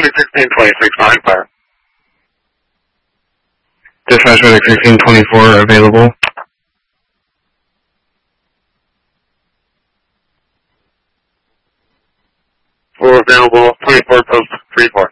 Medic 1626, fire. Dispatch Medic 1624 available. Full available, 24 post 34.